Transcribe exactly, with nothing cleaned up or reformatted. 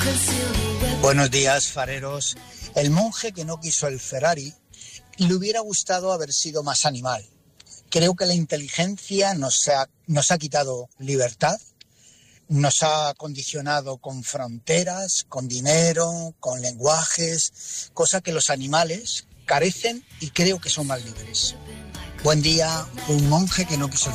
Buenos días, fareros. El monje que no quiso el Ferrari le hubiera gustado haber sido más animal. Creo que la inteligencia nos ha, nos ha quitado libertad, nos ha condicionado con fronteras, con dinero, con lenguajes, cosa que los animales carecen y creo que son más libres. Buen día, un monje que no quiso el